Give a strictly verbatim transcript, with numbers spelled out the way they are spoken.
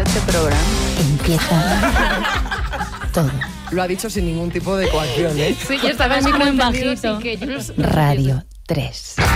este programa. Empieza todo. Lo ha dicho sin ningún tipo de coacción, ¿eh? Sí, yo estaba el micro en bajito. Que yo no... Radio tres.